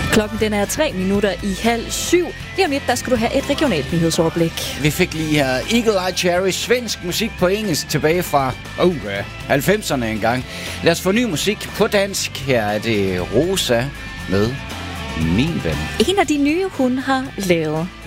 Klokken den er 7:03. Lige om lidt, der skal du have et regionalt nyhedsoverblik. Vi fik lige her Eagle Eye Cherry, svensk musik på engelsk, tilbage fra 90'erne engang. Lad os få ny musik på dansk. Her er det Rosa med Min Ven. En af de nye, hun har lavet.